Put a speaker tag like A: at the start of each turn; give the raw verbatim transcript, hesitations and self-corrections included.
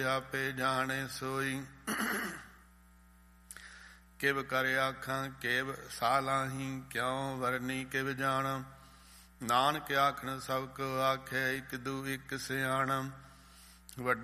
A: ਆਪੇ ਜਾਣੇ ਸੋਈ। ਕਿਵ ਕਰ ਆਖਾਂ ਕਿਵ ਸਾਲਾਹੀ, ਕਿਉ ਵਰਨੀ ਕਿਵ ਜਾਣ। ਨਾਨਕ ਆਖਣ ਸਭ ਕੋ ਆਖੇ, ਇਕ ਦੂ ਇਕ ਸਿਆਣ।